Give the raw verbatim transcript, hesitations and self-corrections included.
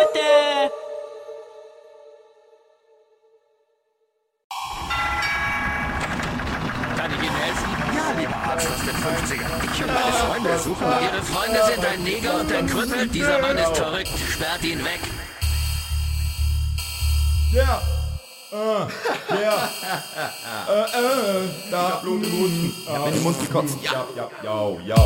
Leute! Kann ich Ihnen helfen? Ja, lieber Arzt, das mit fünfziger. Ich und meine Freunde suchen nach... Ihre Freunde sind ein Neger und ein Krüppel. Dieser Mann ist verrückt. Sperrt ihn weg. Ja. Äh, ja. äh, äh, da. Blut im Mund. Ja, in den Mund gekotzt. Ja, ja, ja, ja.